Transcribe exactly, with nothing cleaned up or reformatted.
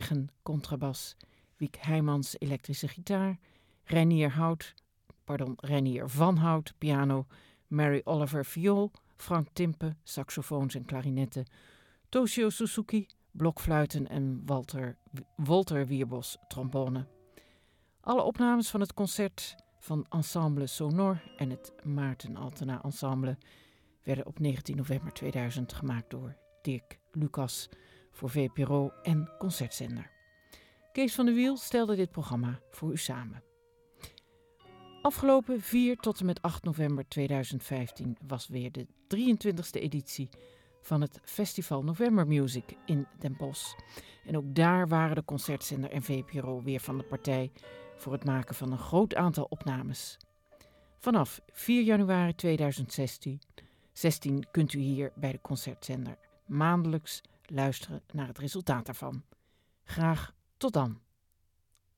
Eggen contrabas, Wiek Heijmans elektrische gitaar, Reinier Hout, pardon, Reinier van Hout piano, Mary Oliver viool, Frank Timpe saxofoons en klarinetten, Toshio Suzuki blokfluiten en Walter, Wolter Wierbos trombone. Alle opnames van het concert van Ensemble Sonor en het Maarten Altena Ensemble werden op negentien november tweeduizend gemaakt door Dirk Lucas voor V P R O en Concertzender. Kees van de Wiel stelde dit programma voor u samen. Afgelopen vier tot en met acht november tweeduizend vijftien was weer de drieëntwintigste editie van het Festival November Music in Den Bosch. En ook daar waren de Concertzender en V P R O weer van de partij voor het maken van een groot aantal opnames. Vanaf vier januari tweeduizend zestien kunt u hier bij de Concertzender maandelijks luisteren naar het resultaat daarvan. Graag tot dan.